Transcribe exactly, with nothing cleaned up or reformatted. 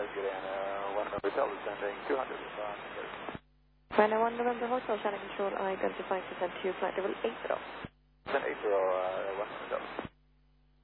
Juliana, one Hotel descending two hundred. China one November Hotel, Channel Control, identifying percent two, flight level eight zero. Then eight zero, uh, one Hotel.